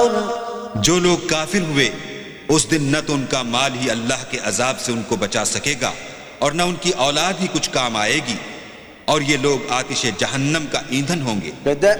जो लोग काफिर हुए उस दिन न तो उनका माल ही अल्लाह के अजाब से उनको बचा सकेगा और न उनकी औलाद ही कुछ काम आएगी, और ये लोग आतिश जहन्नम का ईंधन होंगे।